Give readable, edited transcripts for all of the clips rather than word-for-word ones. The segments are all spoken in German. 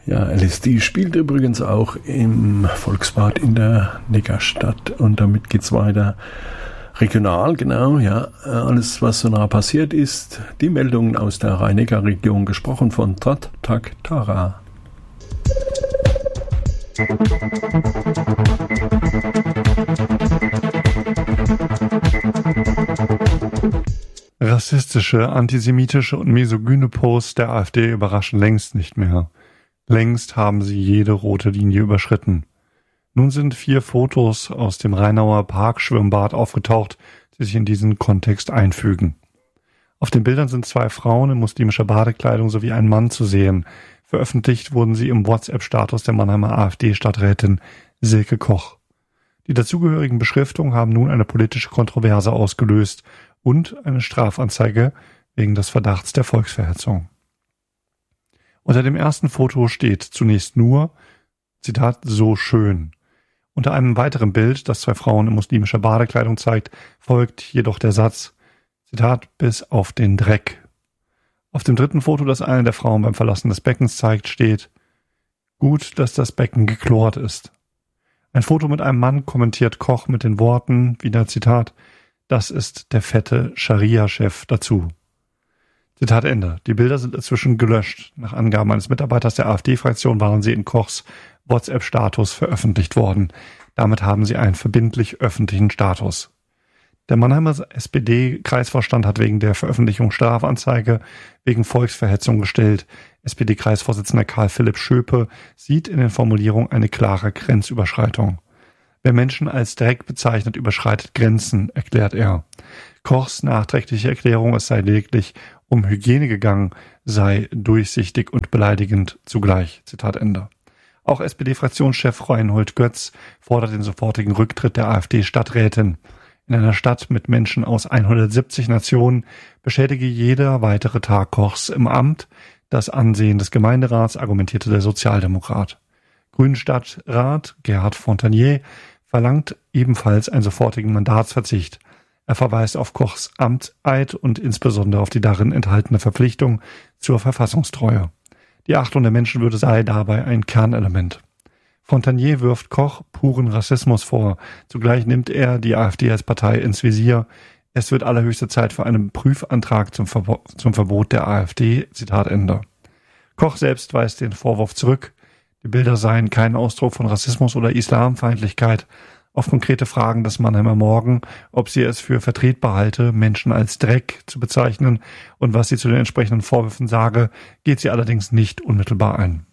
Ja, LSD spielt übrigens auch im Volksbad in der Neckarstadt und damit geht's weiter. Regional, genau, ja. Alles, was so nah passiert ist, die Meldungen aus der Rhein-Neckar-Region, gesprochen von Tak Tara. Rassistische, antisemitische und misogyne Posts der AfD überraschen längst nicht mehr. Längst haben sie jede rote Linie überschritten. Nun sind 4 Fotos aus dem Rheinauer Parkschwimmbad aufgetaucht, die sich in diesen Kontext einfügen. Auf den Bildern sind 2 Frauen in muslimischer Badekleidung sowie ein Mann zu sehen. Veröffentlicht wurden sie im WhatsApp-Status der Mannheimer AfD-Stadträtin Silke Koch. Die dazugehörigen Beschriftungen haben nun eine politische Kontroverse ausgelöst und eine Strafanzeige wegen des Verdachts der Volksverhetzung. Unter dem ersten Foto steht zunächst nur, Zitat, so schön. Unter einem weiteren Bild, das 2 Frauen in muslimischer Badekleidung zeigt, folgt jedoch der Satz, Zitat, bis auf den Dreck. Auf dem dritten Foto, das eine der Frauen beim Verlassen des Beckens zeigt, steht, gut, dass das Becken geklort ist. Ein Foto mit einem Mann kommentiert Koch mit den Worten, wieder Zitat, das ist der fette Scharia-Chef dazu. Zitat Ende. Die Bilder sind inzwischen gelöscht. Nach Angaben eines Mitarbeiters der AfD-Fraktion waren sie in Kochs WhatsApp-Status veröffentlicht worden. Damit haben sie einen verbindlich öffentlichen Status. Der Mannheimer SPD-Kreisvorstand hat wegen der Veröffentlichung Strafanzeige wegen Volksverhetzung gestellt. SPD-Kreisvorsitzender Karl Philipp Schöpe sieht in den Formulierungen eine klare Grenzüberschreitung. Wer Menschen als Dreck bezeichnet, überschreitet Grenzen, erklärt er. Kochs nachträgliche Erklärung, es sei lediglich um Hygiene gegangen, sei durchsichtig und beleidigend zugleich. Zitat Ende. Auch SPD-Fraktionschef Reinhold Götz fordert den sofortigen Rücktritt der AfD-Stadträtin. In einer Stadt mit Menschen aus 170 Nationen beschädige jeder weitere Tag Kochs im Amt das Ansehen des Gemeinderats, argumentierte der Sozialdemokrat. Grünstadtrat Gerhard Fontanier verlangt ebenfalls einen sofortigen Mandatsverzicht. Er verweist auf Kochs Amtseid und insbesondere auf die darin enthaltene Verpflichtung zur Verfassungstreue. Die Achtung der Menschenwürde sei dabei ein Kernelement. Fontanier wirft Koch puren Rassismus vor. Zugleich nimmt er die AfD als Partei ins Visier. Es wird allerhöchste Zeit für einen Prüfantrag zum Verbot der AfD. Zitat Ende. Koch selbst weist den Vorwurf zurück. Die Bilder seien kein Ausdruck von Rassismus oder Islamfeindlichkeit. Auf konkrete Fragen des Mannheimer Morgen, ob sie es für vertretbar halte, Menschen als Dreck zu bezeichnen und was sie zu den entsprechenden Vorwürfen sage, geht sie allerdings nicht unmittelbar ein.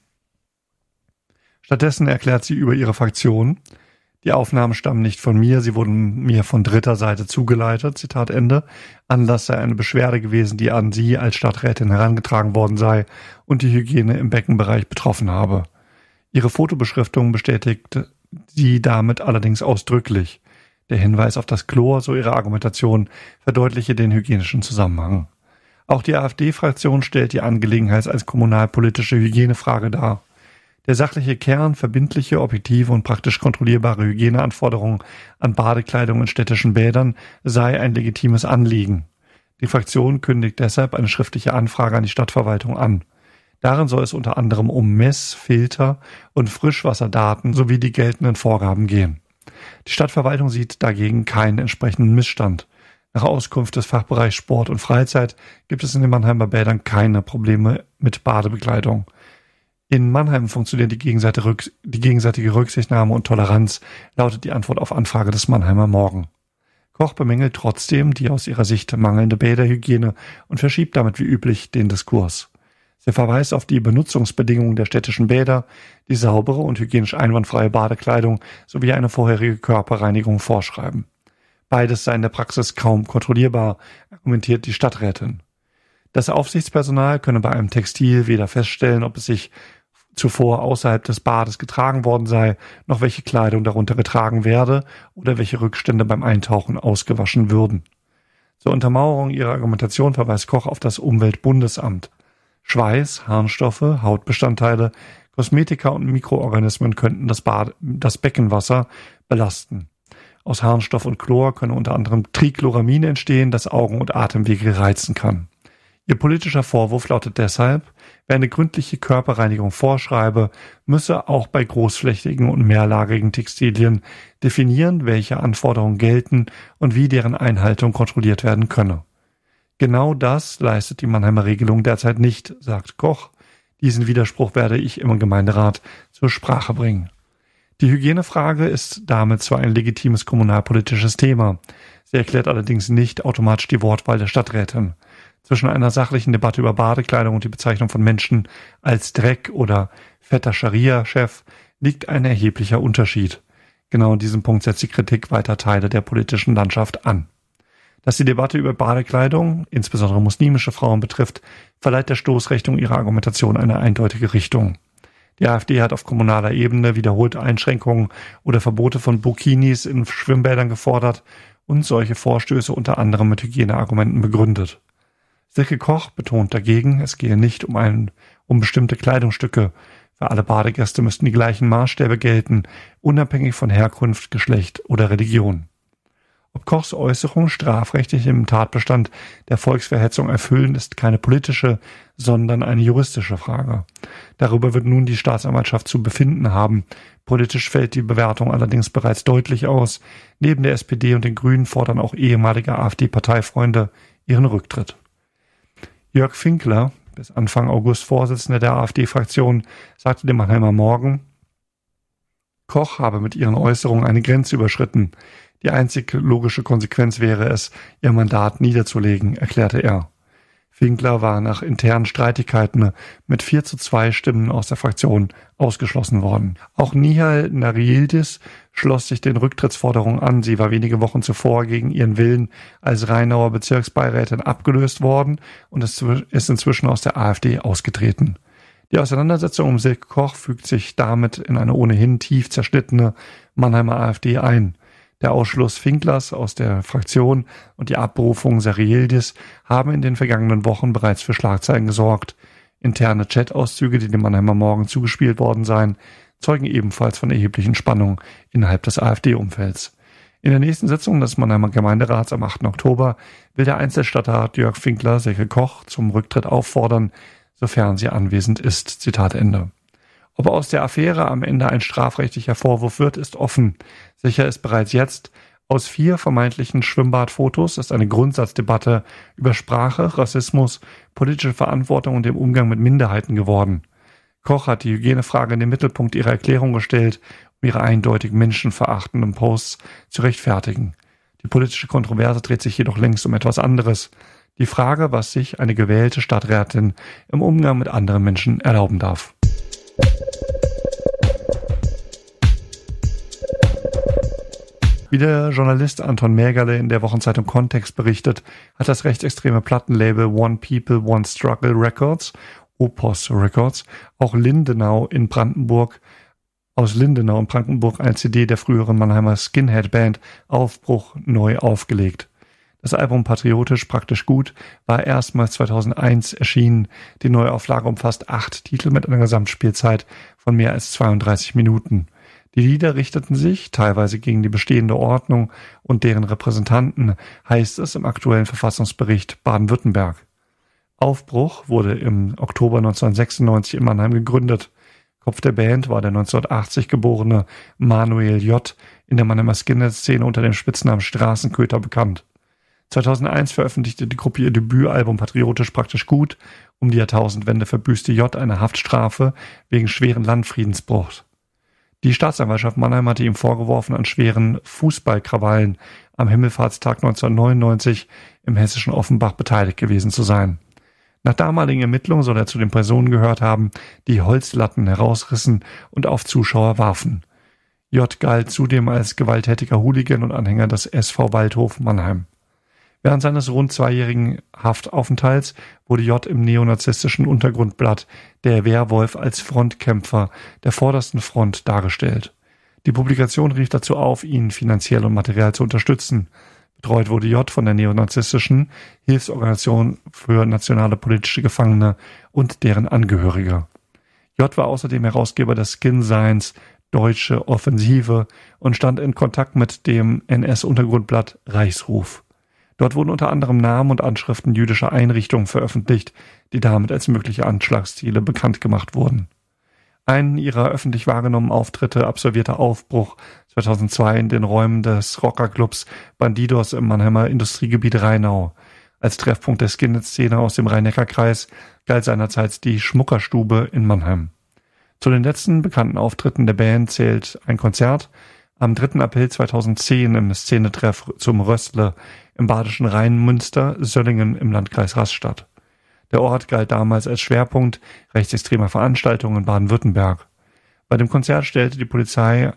Stattdessen erklärt sie über ihre Fraktion, die Aufnahmen stammen nicht von mir, sie wurden mir von dritter Seite zugeleitet, Zitat Ende. Anlass sei eine Beschwerde gewesen, die an sie als Stadträtin herangetragen worden sei und die Hygiene im Beckenbereich betroffen habe. Ihre Fotobeschriftung bestätigt sie damit allerdings ausdrücklich. Der Hinweis auf das Chlor, so ihre Argumentation, verdeutliche den hygienischen Zusammenhang. Auch die AfD-Fraktion stellt die Angelegenheit als kommunalpolitische Hygienefrage dar. Der sachliche Kern, verbindliche, objektive und praktisch kontrollierbare Hygieneanforderungen an Badekleidung in städtischen Bädern sei ein legitimes Anliegen. Die Fraktion kündigt deshalb eine schriftliche Anfrage an die Stadtverwaltung an. Darin soll es unter anderem um Mess-, Filter- und Frischwasserdaten sowie die geltenden Vorgaben gehen. Die Stadtverwaltung sieht dagegen keinen entsprechenden Missstand. Nach Auskunft des Fachbereichs Sport und Freizeit gibt es in den Mannheimer Bädern keine Probleme mit Badebekleidung. In Mannheim funktioniert die gegenseitige Rücksichtnahme und Toleranz, lautet die Antwort auf Anfrage des Mannheimer Morgen. Koch bemängelt trotzdem die aus ihrer Sicht mangelnde Bäderhygiene und verschiebt damit wie üblich den Diskurs. Sie verweist auf die Benutzungsbedingungen der städtischen Bäder, die saubere und hygienisch einwandfreie Badekleidung sowie eine vorherige Körperreinigung vorschreiben. Beides sei in der Praxis kaum kontrollierbar, argumentiert die Stadträtin. Das Aufsichtspersonal könne bei einem Textil weder feststellen, ob es sich zuvor außerhalb des Bades getragen worden sei, noch welche Kleidung darunter getragen werde oder welche Rückstände beim Eintauchen ausgewaschen würden. Zur Untermauerung ihrer Argumentation verweist Koch auf das Umweltbundesamt. Schweiß, Harnstoffe, Hautbestandteile, Kosmetika und Mikroorganismen könnten das Beckenwasser belasten. Aus Harnstoff und Chlor könne unter anderem Trichloramin entstehen, das Augen- und Atemwege reizen kann. Ihr politischer Vorwurf lautet deshalb, wer eine gründliche Körperreinigung vorschreibe, müsse auch bei großflächigen und mehrlagrigen Textilien definieren, welche Anforderungen gelten und wie deren Einhaltung kontrolliert werden könne. Genau das leistet die Mannheimer Regelung derzeit nicht, sagt Koch. Diesen Widerspruch werde ich im Gemeinderat zur Sprache bringen. Die Hygienefrage ist damit zwar ein legitimes kommunalpolitisches Thema. Sie erklärt allerdings nicht automatisch die Wortwahl der Stadträtin. Zwischen einer sachlichen Debatte über Badekleidung und die Bezeichnung von Menschen als Dreck oder fetter Scharia-Chef liegt ein erheblicher Unterschied. Genau in diesem Punkt setzt die Kritik weiter Teile der politischen Landschaft an. Dass die Debatte über Badekleidung, insbesondere muslimische Frauen betrifft, verleiht der Stoßrichtung ihrer Argumentation eine eindeutige Richtung. Die AfD hat auf kommunaler Ebene wiederholt Einschränkungen oder Verbote von Burkinis in Schwimmbädern gefordert und solche Vorstöße unter anderem mit Hygieneargumenten begründet. Silke Koch betont dagegen, es gehe nicht um bestimmte Kleidungsstücke. Für alle Badegäste müssten die gleichen Maßstäbe gelten, unabhängig von Herkunft, Geschlecht oder Religion. Ob Kochs Äußerungen strafrechtlich im Tatbestand der Volksverhetzung erfüllen, ist keine politische, sondern eine juristische Frage. Darüber wird nun die Staatsanwaltschaft zu befinden haben. Politisch fällt die Bewertung allerdings bereits deutlich aus. Neben der SPD und den Grünen fordern auch ehemalige AfD-Parteifreunde ihren Rücktritt. Jörg Finkler, bis Anfang August Vorsitzender der AfD-Fraktion, sagte dem Mannheimer Morgen, Koch habe mit ihren Äußerungen eine Grenze überschritten. Die einzig logische Konsequenz wäre es, ihr Mandat niederzulegen, erklärte er. Finkler war nach internen Streitigkeiten mit 4:2 Stimmen aus der Fraktion ausgeschlossen worden. Auch Nihal Nariildis schloss sich den Rücktrittsforderungen an. Sie war wenige Wochen zuvor gegen ihren Willen als Rheinauer Bezirksbeirätin abgelöst worden und ist inzwischen aus der AfD ausgetreten. Die Auseinandersetzung um Silke Koch fügt sich damit in eine ohnehin tief zerschnittene Mannheimer AfD ein. Der Ausschluss Finklers aus der Fraktion und die Abberufung Sariildis haben in den vergangenen Wochen bereits für Schlagzeilen gesorgt. Interne Chat-Auszüge, die dem Mannheimer Morgen zugespielt worden seien, zeugen ebenfalls von erheblichen Spannungen innerhalb des AfD-Umfelds. In der nächsten Sitzung des Mannheimer Gemeinderats am 8. Oktober will der Einzelstadtrat Jörg Finkler Silke Koch zum Rücktritt auffordern, sofern sie anwesend ist. Zitat Ende. Ob aus der Affäre am Ende ein strafrechtlicher Vorwurf wird, ist offen. Sicher ist bereits jetzt, aus 4 vermeintlichen Schwimmbadfotos ist eine Grundsatzdebatte über Sprache, Rassismus, politische Verantwortung und den Umgang mit Minderheiten geworden. Koch hat die Hygienefrage in den Mittelpunkt ihrer Erklärung gestellt, um ihre eindeutig menschenverachtenden Posts zu rechtfertigen. Die politische Kontroverse dreht sich jedoch längst um etwas anderes. Die Frage, was sich eine gewählte Stadträtin im Umgang mit anderen Menschen erlauben darf. Wie der Journalist Anton Mägerle in der Wochenzeitung Kontext berichtet, hat das rechtsextreme Plattenlabel One People, One Struggle Records, Opus Records, auch aus Lindenau in Brandenburg eine CD der früheren Mannheimer Skinhead-Band Aufbruch neu aufgelegt. Das Album Patriotisch praktisch gut war erstmals 2001 erschienen. Die Neuauflage umfasst 8 Titel mit einer Gesamtspielzeit von mehr als 32 Minuten. Die Lieder richteten sich teilweise gegen die bestehende Ordnung und deren Repräsentanten, heißt es im aktuellen Verfassungsbericht Baden-Württemberg. Aufbruch wurde im Oktober 1996 in Mannheim gegründet. Kopf der Band war der 1980 geborene Manuel J., in der Mannheimer Skinhead-Szene unter dem Spitznamen Straßenköter bekannt. 2001 veröffentlichte die Gruppe ihr Debütalbum Patriotisch praktisch gut. Um die Jahrtausendwende verbüßte J. eine Haftstrafe wegen schweren Landfriedensbruchs. Die Staatsanwaltschaft Mannheim hatte ihm vorgeworfen, an schweren Fußballkrawallen am Himmelfahrtstag 1999 im hessischen Offenbach beteiligt gewesen zu sein. Nach damaligen Ermittlungen soll er zu den Personen gehört haben, die Holzlatten herausrissen und auf Zuschauer warfen. J. galt zudem als gewalttätiger Hooligan und Anhänger des SV Waldhof Mannheim. Während seines rund 2-jährigen Haftaufenthalts wurde J. im neonazistischen Untergrundblatt Der Werwolf als Frontkämpfer der vordersten Front dargestellt. Die Publikation rief dazu auf, ihn finanziell und materiell zu unterstützen. Betreut wurde J. von der neonazistischen Hilfsorganisation für nationale politische Gefangene und deren Angehörige. J. war außerdem Herausgeber des Skin Science Deutsche Offensive und stand in Kontakt mit dem NS-Untergrundblatt Reichsruf. Dort wurden unter anderem Namen und Anschriften jüdischer Einrichtungen veröffentlicht, die damit als mögliche Anschlagsziele bekannt gemacht wurden. Einen ihrer öffentlich wahrgenommenen Auftritte absolvierte Aufbruch 2002 in den Räumen des Rockerclubs Bandidos im Mannheimer Industriegebiet Rheinau. Als Treffpunkt der Skinhead-Szene aus dem Rhein-Neckar-Kreis galt seinerzeit die Schmuckerstube in Mannheim. Zu den letzten bekannten Auftritten der Band zählt ein Konzert am 3. April 2010 im Szenetreff zum Röstle im badischen Rheinmünster, Söllingen im Landkreis Rastatt. Der Ort galt damals als Schwerpunkt rechtsextremer Veranstaltungen in Baden-Württemberg. Bei dem Konzert stellte die Polizei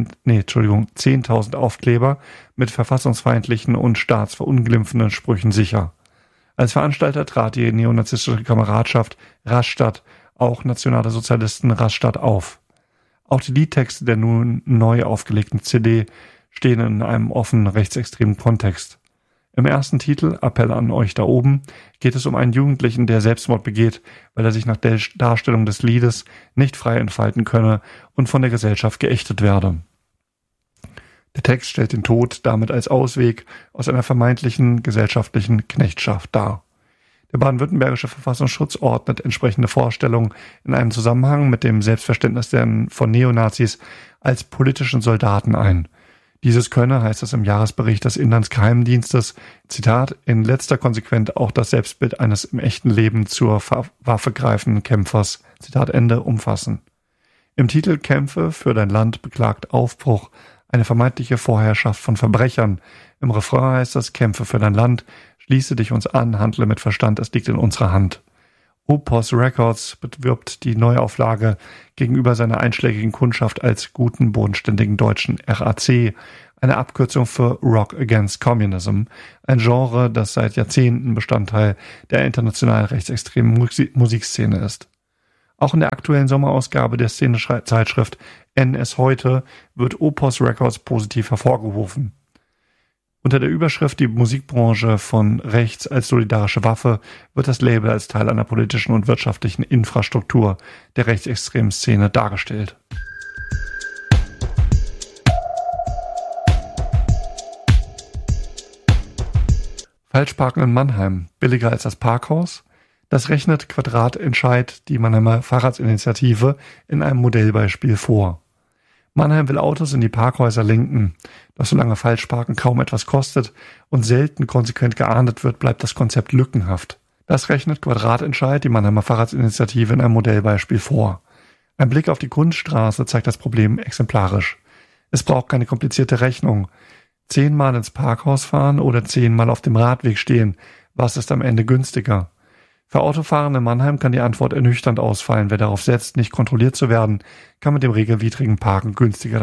10.000 Aufkleber mit verfassungsfeindlichen und staatsverunglimpfenden Sprüchen sicher. Als Veranstalter trat die neonazistische Kameradschaft Rastatt, auch Nationale Sozialisten Rastatt, auf. Auch die Liedtexte der nun neu aufgelegten CD stehen in einem offenen rechtsextremen Kontext. Im ersten Titel, Appell an euch da oben, geht es um einen Jugendlichen, der Selbstmord begeht, weil er sich nach der Darstellung des Liedes nicht frei entfalten könne und von der Gesellschaft geächtet werde. Der Text stellt den Tod damit als Ausweg aus einer vermeintlichen gesellschaftlichen Knechtschaft dar. Der baden-württembergische Verfassungsschutz ordnet entsprechende Vorstellungen in einem Zusammenhang mit dem Selbstverständnis von Neonazis als politischen Soldaten ein. Dieses könne, heißt es im Jahresbericht des Inlandsgeheimdienstes, Zitat, in letzter Konsequenz auch das Selbstbild eines im echten Leben zur Waffe greifenden Kämpfers, Zitat Ende, umfassen. Im Titel Kämpfe für dein Land beklagt Aufbruch eine vermeintliche Vorherrschaft von Verbrechern. Im Refrain heißt es, Kämpfe für dein Land, schließe dich uns an, handle mit Verstand, es liegt in unserer Hand. Opus Records bewirbt die Neuauflage gegenüber seiner einschlägigen Kundschaft als guten, bodenständigen deutschen RAC, eine Abkürzung für Rock Against Communism, ein Genre, das seit Jahrzehnten Bestandteil der internationalen rechtsextremen Musikszene ist. Auch in der aktuellen Sommerausgabe der Szene-Zeitschrift NS Heute wird Opus Records positiv hervorgerufen. Unter der Überschrift Die Musikbranche von rechts als solidarische Waffe wird das Label als Teil einer politischen und wirtschaftlichen Infrastruktur der rechtsextremen Szene dargestellt. Falschparken in Mannheim, billiger als das Parkhaus? Das rechnet Quadratentscheid, die Mannheimer Fahrradinitiative, in einem Modellbeispiel vor. Mannheim will Autos in die Parkhäuser lenken. Doch solange Falschparken kaum etwas kostet und selten konsequent geahndet wird, bleibt das Konzept lückenhaft. Das rechnet Quadratentscheid, die Mannheimer Fahrradinitiative, in einem Modellbeispiel vor. Ein Blick auf die Kunststraße zeigt das Problem exemplarisch. Es braucht keine komplizierte Rechnung. 10-mal ins Parkhaus fahren oder 10-mal auf dem Radweg stehen. Was ist am Ende günstiger? Für Autofahrende in Mannheim kann die Antwort ernüchternd ausfallen. Wer darauf setzt, nicht kontrolliert zu werden, kann mit dem regelwidrigen Parken günstiger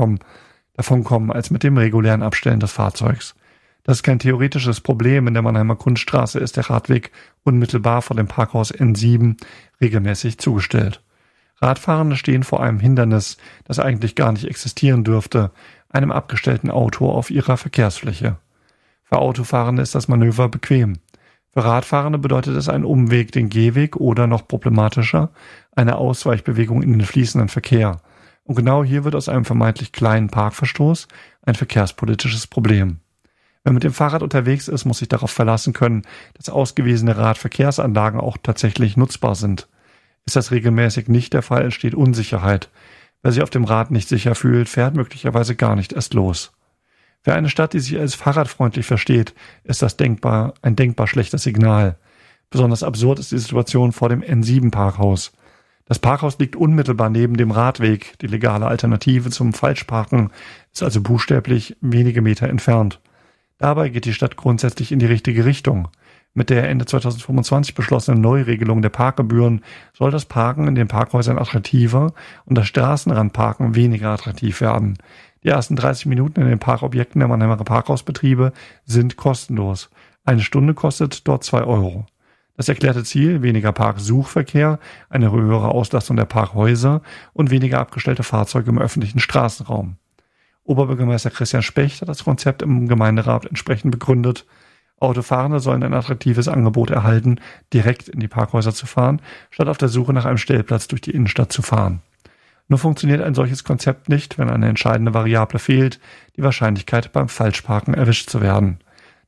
davonkommen als mit dem regulären Abstellen des Fahrzeugs. Das ist kein theoretisches Problem. In der Mannheimer Kunststraße ist der Radweg unmittelbar vor dem Parkhaus N7 regelmäßig zugestellt. Radfahrende stehen vor einem Hindernis, das eigentlich gar nicht existieren dürfte, einem abgestellten Auto auf ihrer Verkehrsfläche. Für Autofahrende ist das Manöver bequem. Für Radfahrende bedeutet es einen Umweg, den Gehweg oder, noch problematischer, eine Ausweichbewegung in den fließenden Verkehr. Und genau hier wird aus einem vermeintlich kleinen Parkverstoß ein verkehrspolitisches Problem. Wer mit dem Fahrrad unterwegs ist, muss sich darauf verlassen können, dass ausgewiesene Radverkehrsanlagen auch tatsächlich nutzbar sind. Ist das regelmäßig nicht der Fall, entsteht Unsicherheit. Wer sich auf dem Rad nicht sicher fühlt, fährt möglicherweise gar nicht erst los. Für eine Stadt, die sich als fahrradfreundlich versteht, ist das ein denkbar schlechtes Signal. Besonders absurd ist die Situation vor dem N7-Parkhaus. Das Parkhaus liegt unmittelbar neben dem Radweg. Die legale Alternative zum Falschparken ist also buchstäblich wenige Meter entfernt. Dabei geht die Stadt grundsätzlich in die richtige Richtung. Mit der Ende 2025 beschlossenen Neuregelung der Parkgebühren soll das Parken in den Parkhäusern attraktiver und das Straßenrandparken weniger attraktiv werden. Die ersten 30 Minuten in den Parkobjekten der Mannheimer Parkhausbetriebe sind kostenlos. Eine Stunde kostet dort 2 Euro. Das erklärte Ziel: weniger Parksuchverkehr, eine höhere Auslastung der Parkhäuser und weniger abgestellte Fahrzeuge im öffentlichen Straßenraum. Oberbürgermeister Christian Specht hat das Konzept im Gemeinderat entsprechend begründet. Autofahrende sollen ein attraktives Angebot erhalten, direkt in die Parkhäuser zu fahren, statt auf der Suche nach einem Stellplatz durch die Innenstadt zu fahren. Nur funktioniert ein solches Konzept nicht, wenn eine entscheidende Variable fehlt: die Wahrscheinlichkeit, beim Falschparken erwischt zu werden.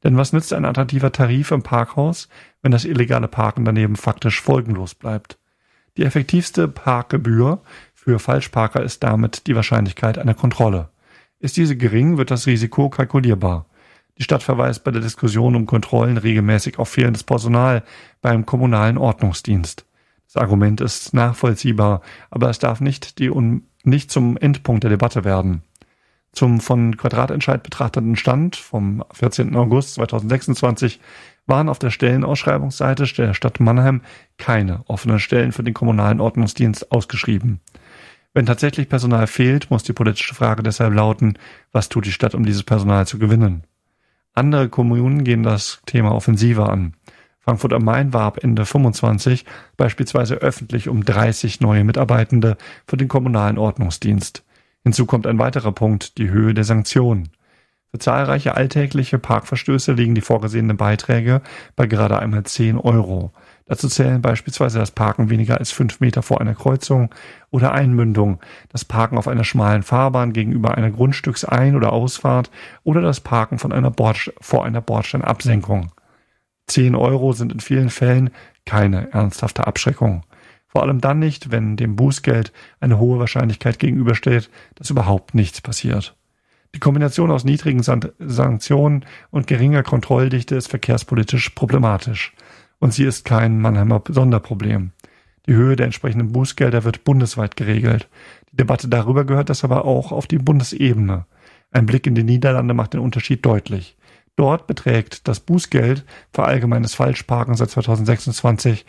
Denn was nützt ein attraktiver Tarif im Parkhaus, wenn das illegale Parken daneben faktisch folgenlos bleibt? Die effektivste Parkgebühr für Falschparker ist damit die Wahrscheinlichkeit einer Kontrolle. Ist diese gering, wird das Risiko kalkulierbar. Die Stadt verweist bei der Diskussion um Kontrollen regelmäßig auf fehlendes Personal beim kommunalen Ordnungsdienst. Das Argument ist nachvollziehbar, aber es darf nicht zum Endpunkt der Debatte werden. Zum von Quadratentscheid betrachteten Stand vom 14. August 2026 waren auf der Stellenausschreibungsseite der Stadt Mannheim keine offenen Stellen für den kommunalen Ordnungsdienst ausgeschrieben. Wenn tatsächlich Personal fehlt, muss die politische Frage deshalb lauten, was tut die Stadt, um dieses Personal zu gewinnen? Andere Kommunen gehen das Thema offensiver an. Frankfurt am Main warb Ende 25 beispielsweise öffentlich um 30 neue Mitarbeitende für den kommunalen Ordnungsdienst. Hinzu kommt ein weiterer Punkt, die Höhe der Sanktionen. Für zahlreiche alltägliche Parkverstöße liegen die vorgesehenen Beiträge bei gerade einmal 10 Euro. Dazu zählen beispielsweise das Parken weniger als 5 Meter vor einer Kreuzung oder Einmündung, das Parken auf einer schmalen Fahrbahn gegenüber einer Grundstücksein- oder Ausfahrt oder das Parken vor einer Bordsteinabsenkung. 10 Euro sind in vielen Fällen keine ernsthafte Abschreckung. Vor allem dann nicht, wenn dem Bußgeld eine hohe Wahrscheinlichkeit gegenübersteht, dass überhaupt nichts passiert. Die Kombination aus niedrigen Sanktionen und geringer Kontrolldichte ist verkehrspolitisch problematisch. Und sie ist kein Mannheimer Sonderproblem. Die Höhe der entsprechenden Bußgelder wird bundesweit geregelt. Die Debatte darüber gehört das aber auch auf die Bundesebene. Ein Blick in die Niederlande macht den Unterschied deutlich. Dort beträgt das Bußgeld für allgemeines Falschparken seit 2026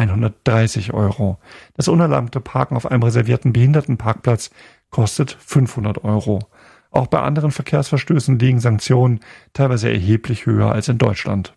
130 Euro. Das unerlaubte Parken auf einem reservierten Behindertenparkplatz kostet 500 Euro. Auch bei anderen Verkehrsverstößen liegen Sanktionen teilweise erheblich höher als in Deutschland.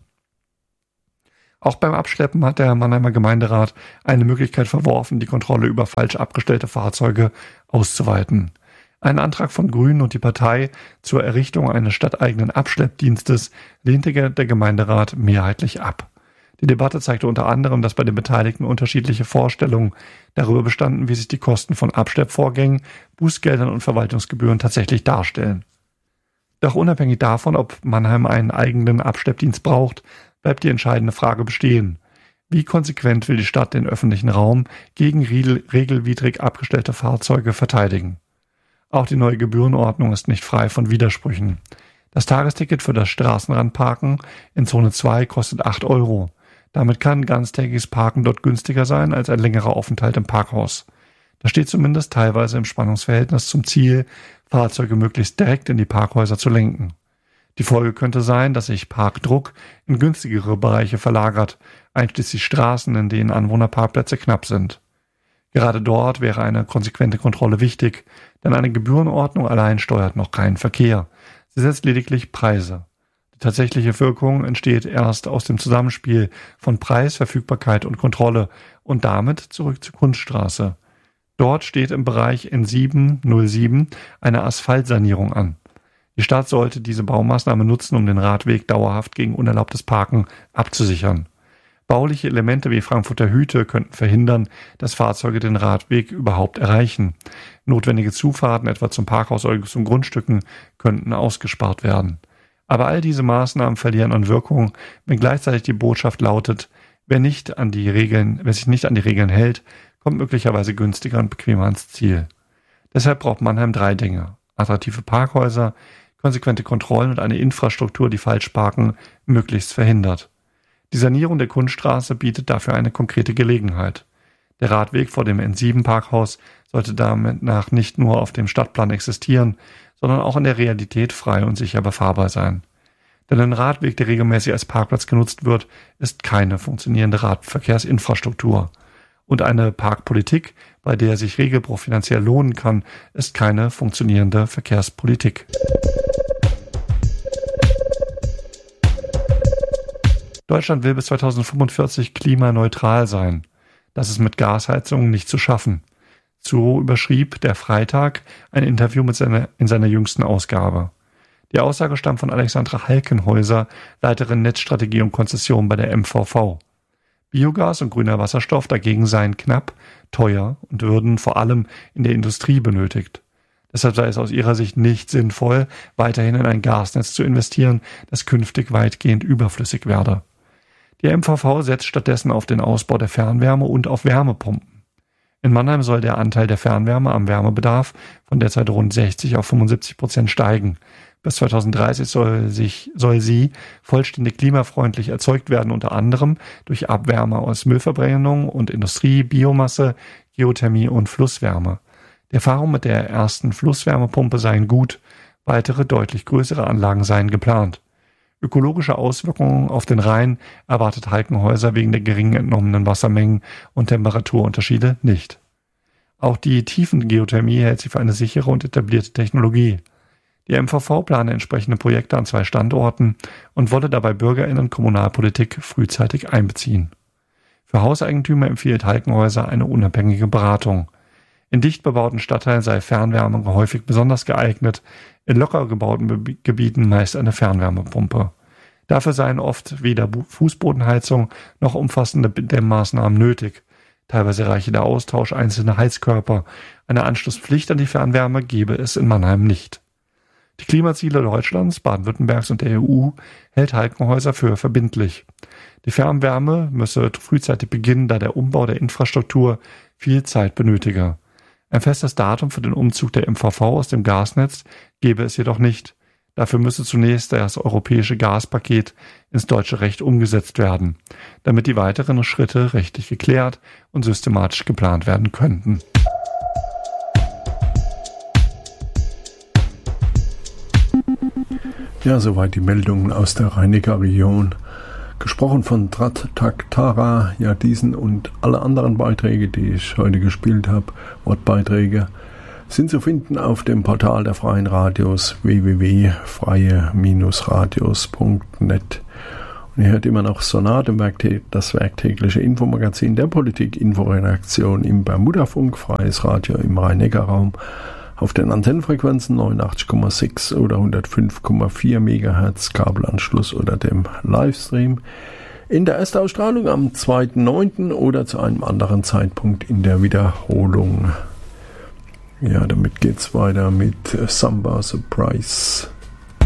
Auch beim Abschleppen hat der Mannheimer Gemeinderat eine Möglichkeit verworfen, die Kontrolle über falsch abgestellte Fahrzeuge auszuweiten. Ein Antrag von Grünen und die Partei zur Errichtung eines stadteigenen Abschleppdienstes lehnte der Gemeinderat mehrheitlich ab. Die Debatte zeigte unter anderem, dass bei den Beteiligten unterschiedliche Vorstellungen darüber bestanden, wie sich die Kosten von Abschleppvorgängen, Bußgeldern und Verwaltungsgebühren tatsächlich darstellen. Doch unabhängig davon, ob Mannheim einen eigenen Abschleppdienst braucht, bleibt die entscheidende Frage bestehen. Wie konsequent will die Stadt den öffentlichen Raum gegen regelwidrig abgestellte Fahrzeuge verteidigen? Auch die neue Gebührenordnung ist nicht frei von Widersprüchen. Das Tagesticket für das Straßenrandparken in Zone 2 kostet 8 Euro. Damit kann ganztägiges Parken dort günstiger sein als ein längerer Aufenthalt im Parkhaus. Das steht zumindest teilweise im Spannungsverhältnis zum Ziel, Fahrzeuge möglichst direkt in die Parkhäuser zu lenken. Die Folge könnte sein, dass sich Parkdruck in günstigere Bereiche verlagert, einschließlich Straßen, in denen Anwohnerparkplätze knapp sind. Gerade dort wäre eine konsequente Kontrolle wichtig, denn eine Gebührenordnung allein steuert noch keinen Verkehr. Sie setzt lediglich Preise. Die tatsächliche Wirkung entsteht erst aus dem Zusammenspiel von Preis, Verfügbarkeit und Kontrolle und damit zurück zur Kunststraße. Dort steht im Bereich N707 eine Asphaltsanierung an. Die Stadt sollte diese Baumaßnahme nutzen, um den Radweg dauerhaft gegen unerlaubtes Parken abzusichern. Bauliche Elemente wie Frankfurter Hüte könnten verhindern, dass Fahrzeuge den Radweg überhaupt erreichen. Notwendige Zufahrten, etwa zum Parkhaus oder zum Grundstücken, könnten ausgespart werden. Aber all diese Maßnahmen verlieren an Wirkung, wenn gleichzeitig die Botschaft lautet, wer sich nicht an die Regeln hält, kommt möglicherweise günstiger und bequemer ans Ziel. Deshalb braucht Mannheim 3 Dinge: attraktive Parkhäuser, konsequente Kontrollen und eine Infrastruktur, die Falschparken möglichst verhindert. Die Sanierung der Kunststraße bietet dafür eine konkrete Gelegenheit. Der Radweg vor dem N7-Parkhaus sollte damit nicht nur auf dem Stadtplan existieren, sondern auch in der Realität frei und sicher befahrbar sein. Denn ein Radweg, der regelmäßig als Parkplatz genutzt wird, ist keine funktionierende Radverkehrsinfrastruktur. Und eine Parkpolitik, bei der sich Regelbruch finanziell lohnen kann, ist keine funktionierende Verkehrspolitik. Deutschland will bis 2045 klimaneutral sein. Das ist mit Gasheizungen nicht zu schaffen. So überschrieb der Freitag ein Interview in seiner jüngsten Ausgabe. Die Aussage stammt von Alexandra Halkenhäuser, Leiterin Netzstrategie und Konzession bei der MVV. Biogas und grüner Wasserstoff dagegen seien knapp, teuer und würden vor allem in der Industrie benötigt. Deshalb sei es aus ihrer Sicht nicht sinnvoll, weiterhin in ein Gasnetz zu investieren, das künftig weitgehend überflüssig werde. Die MVV setzt stattdessen auf den Ausbau der Fernwärme und auf Wärmepumpen. In Mannheim soll der Anteil der Fernwärme am Wärmebedarf von derzeit rund 60 auf 75% steigen. Bis 2030 soll sie vollständig klimafreundlich erzeugt werden, unter anderem durch Abwärme aus Müllverbrennung und Industrie, Biomasse, Geothermie und Flusswärme. Die Erfahrungen mit der ersten Flusswärmepumpe seien gut, weitere deutlich größere Anlagen seien geplant. Ökologische Auswirkungen auf den Rhein erwartet Halkenhäuser wegen der geringen entnommenen Wassermengen und Temperaturunterschiede nicht. Auch die Tiefengeothermie hält sie für eine sichere und etablierte Technologie. Die MVV plane entsprechende Projekte an 2 Standorten und wolle dabei BürgerInnen Kommunalpolitik frühzeitig einbeziehen. Für Hauseigentümer empfiehlt Halkenhäuser eine unabhängige Beratung. In dicht bebauten Stadtteilen sei Fernwärme häufig besonders geeignet, in locker gebauten Gebieten meist eine Fernwärmepumpe. Dafür seien oft weder Fußbodenheizung noch umfassende Dämmmaßnahmen nötig. Teilweise reiche der Austausch einzelner Heizkörper. Eine Anschlusspflicht an die Fernwärme gebe es in Mannheim nicht. Die Klimaziele Deutschlands, Baden-Württembergs und der EU hält Halkenhäuser für verbindlich. Die Fernwärme müsse frühzeitig beginnen, da der Umbau der Infrastruktur viel Zeit benötige. Ein festes Datum für den Umzug der MVV aus dem Gasnetz gebe es jedoch nicht. Dafür müsse zunächst das europäische Gaspaket ins deutsche Recht umgesetzt werden, damit die weiteren Schritte rechtlich geklärt und systematisch geplant werden könnten. Ja, soweit die Meldungen aus der Rhein-Neckar-Region. Gesprochen von Trat Tak Tara, ja, diesen und alle anderen Beiträge, die ich heute gespielt habe, Wortbeiträge, sind zu finden auf dem Portal der Freien Radios www.freie-radios.net. Und ihr hört immer noch Sonat, das werktägliche Infomagazin der Politik-Inforedaktion im Bermudafunk, Freies Radio im Rhein-Neckar-Raum, auf den Antennenfrequenzen 89,6 oder 105,4 MHz Kabelanschluss oder dem Livestream. In der Erstausstrahlung am 2.9. oder zu einem anderen Zeitpunkt in der Wiederholung. Ja, damit geht's weiter mit Samba Surprise.